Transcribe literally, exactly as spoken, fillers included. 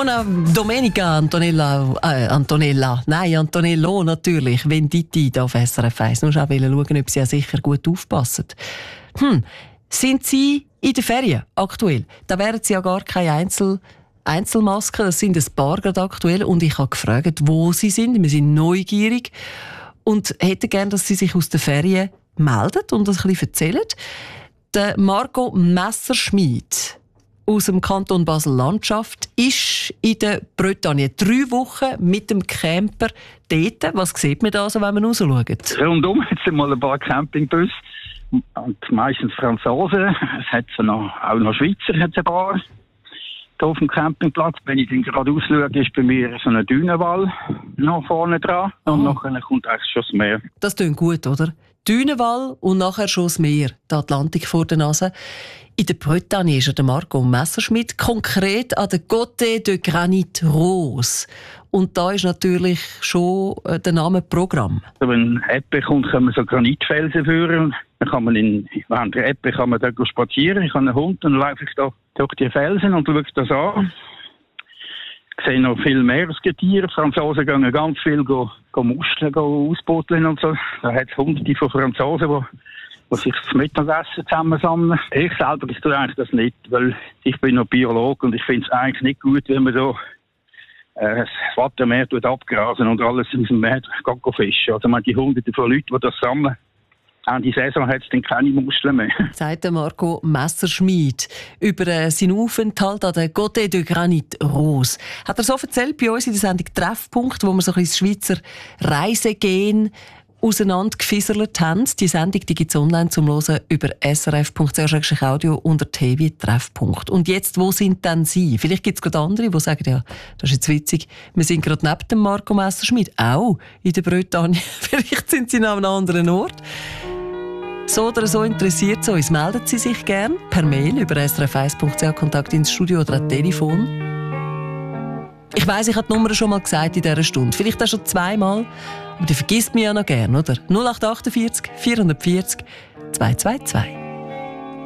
Buona Domenica, Antonella, äh, Antonella, nein, Antonello natürlich, Venditti da auf S R F eins. Nur schauen, schauen, ob Sie ja sicher gut aufpassen. Hm, sind Sie in den Ferien aktuell? Da wären Sie ja gar keine Einzel Einzelmasken, das sind ein paar gerade aktuell. Und ich habe gefragt, wo Sie sind. Wir sind neugierig und hätten gerne, dass Sie sich aus den Ferien melden und das ein bisschen erzählen. Der Marco Messerschmidt aus dem Kanton Basel-Landschaft ist in der Bretagne drei Wochen mit dem Camper dort. Was sieht man da so, wenn man rausschaut? Rundum hat es mal ein paar Campingbusse und meistens Franzosen. Es hat noch, auch noch Schweizer hat es ein paar hier auf dem Campingplatz. Wenn ich dann gerade ausschaue, ist bei mir so ein Dünenwall noch vorne dran. Oh. Und nachher kommt eigentlich schon das Meer. Das klingt gut, oder? Dünenwall und nachher schon das Meer, der Atlantik vor der Nase. In der Bretagne ist der Marco Messerschmidt, konkret an der Côte de Granit Rose. Und da ist natürlich schon äh, der Name Programm. Wenn Ebbe kommt, können wir so Granitfelsen führen. Dann kann man in, während der Ebbe kann man da spazieren. Ich habe einen Hund, dann laufe ich da durch die Felsen und schaue das an. Ich sehe noch viel Meeresgetiere. Die Franzosen gehen ganz viel go, go Muscheln go ausbuddeln und so. Da hat es hunderte von Franzosen, die die sich das Mittagessen zusammensammeln. Ich selber ich tue eigentlich das nicht, weil ich bin noch Biologe und ich finde es eigentlich nicht gut, wenn man so äh, das Wattenmeer abgrasen und alles aus dem Meer fischen. Also man die hunderte von Leuten, die das sammeln. An die Saison hat es dann keine Muscheln mehr. Sagt Marco Messerschmidt über äh, seinen Aufenthalt an der Côte de Granit Rose. Hat er so erzählt bei uns in der Sendung Treffpunkt, wo wir so ein bisschen das Schweizer Reisegehen auseinandergefisselt haben. Die Sendung gibt es online zum Hören über s r f punkt c h audio unter T V Treffpunkt. Und jetzt, wo sind denn Sie? Vielleicht gibt es gerade andere, die sagen, ja, das ist jetzt witzig, wir sind gerade neben dem Marco Messerschmidt, auch in der Bretagne. Vielleicht sind Sie noch an einem anderen Ort. So oder so interessiert es uns, melden Sie sich gerne per Mail über s r f eins punkt c h, Kontakt ins Studio oder ein Telefon. Ich weiss, ich habe die Nummer schon mal gesagt in dieser Stunde. Vielleicht auch schon zweimal. Aber die vergisst mich ja noch gern, oder? null acht acht vier vier vier null zwei zwei zwei.